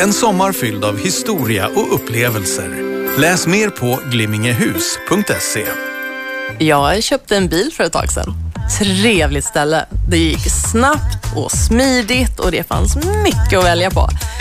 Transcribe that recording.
En sommar fylld av historia och upplevelser. Läs mer på glimmingehus.se. Jag köpte en bil för ett tag sedan. Trevligt ställe. Det gick snabbt och smidigt och det fanns mycket att välja på.